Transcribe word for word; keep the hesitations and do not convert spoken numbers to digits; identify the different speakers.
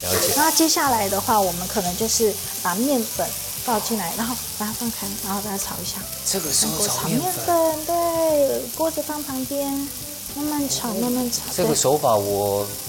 Speaker 1: 了解。
Speaker 2: 然后接下来的话，我们可能就是把面粉倒进来，然后把它放开，然后把它炒一下。
Speaker 1: 这个时候
Speaker 2: 锅炒
Speaker 1: 炒面粉，
Speaker 2: 粉，对，锅子放旁边，慢慢炒，慢慢炒。
Speaker 1: 这个手法我